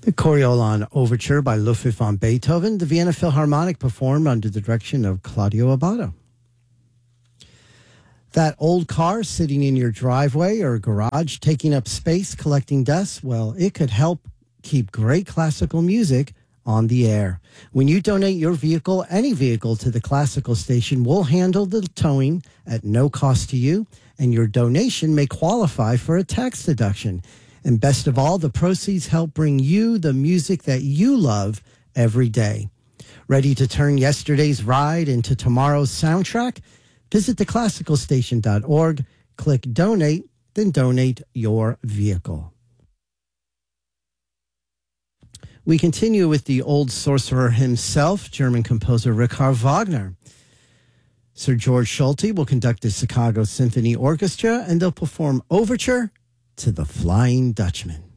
The Coriolan Overture by Ludwig van Beethoven, the Vienna Philharmonic performed under the direction of Claudio Abbado. That old car sitting in your driveway or garage, taking up space, collecting dust, well, it could help keep great classical music on the air. When you donate your vehicle, any vehicle, to the classical station, we'll handle the towing at no cost to you, and your donation may qualify for a tax deduction. And best of all, the proceeds help bring you the music that you love every day. Ready to turn yesterday's ride into tomorrow's soundtrack? Visit theclassicalstation.org, click donate, then donate your vehicle. We continue with the old sorcerer himself, German composer Richard Wagner. Sir George Solti will conduct the Chicago Symphony Orchestra, and they'll perform Overture to the Flying Dutchman.